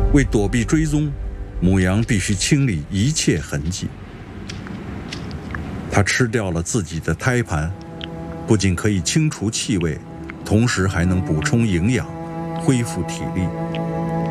为躲避追踪，母羊必须清理一切痕迹。它吃掉了自己的胎盘，不仅可以清除气味，同时还能补充营养，恢复体力。